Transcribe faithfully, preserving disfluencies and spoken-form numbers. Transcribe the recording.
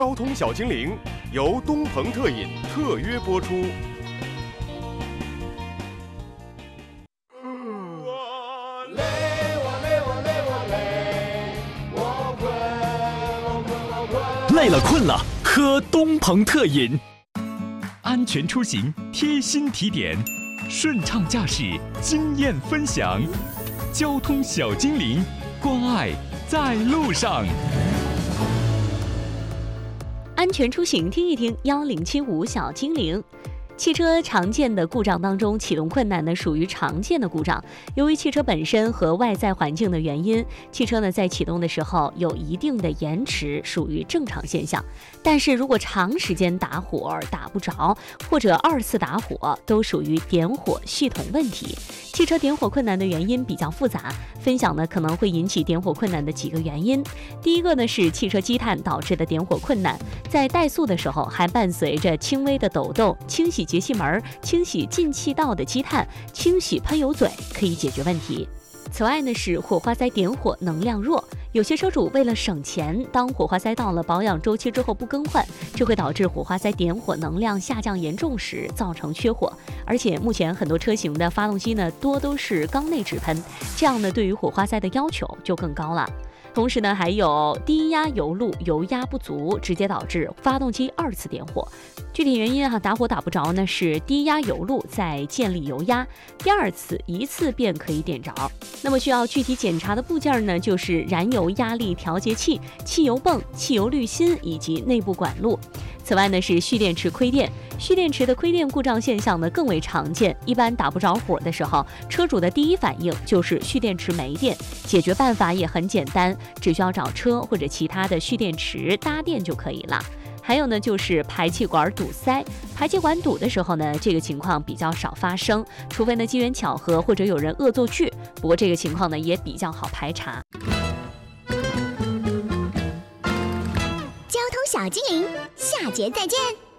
交通小精灵由东鹏特饮特约播出。 我累，我累，我累，我累，我困，我困，我困。 累了困了，喝东鹏特饮，安全出行贴心提点，顺畅驾驶经验分享，交通小精灵，关爱在路上。 安全出行，听一听幺零七五小精灵。汽车常见的故障当中，启动困难呢属于常见的故障。由于汽车本身和外在环境的原因，汽车呢在启动的时候有一定的延迟，属于正常现象。但是如果长时间打火打不着，或者二次打火，都属于点火系统问题。汽车点火困难的原因比较复杂，分享呢可能会引起点火困难的几个原因。第一个呢是汽车积碳导致的点火困难，在怠速的时候还伴随着轻微的抖动，清洗节气门、清洗进气道的积碳、清洗喷油嘴可以解决问题。此外呢是火花塞点火能量弱，有些车主为了省钱，当火花塞到了保养周期之后不更换，这会导致火花塞点火能量下降严重时造成缺火。而且目前很多车型的发动机呢多都是缸内直喷，这样呢对于火花塞的要求就更高了。同时呢，还有低压油路油压不足，直接导致发动机二次点火。具体原因啊，打火打不着呢，是低压油路在建立油压，第二次一次便可以点着。那么需要具体检查的部件呢，就是燃油压力调节器、汽油泵、汽油滤芯以及内部管路。此外呢，是蓄电池亏电。蓄电池的亏电故障现象呢更为常见，一般打不着火的时候，车主的第一反应就是蓄电池没电。解决办法也很简单，只需要找车或者其他的蓄电池搭电就可以了。还有呢，就是排气管堵塞。排气管堵的时候呢，这个情况比较少发生，除非呢机缘巧合或者有人恶作剧。不过这个情况呢也比较好排查。 交通小精灵，下节再见。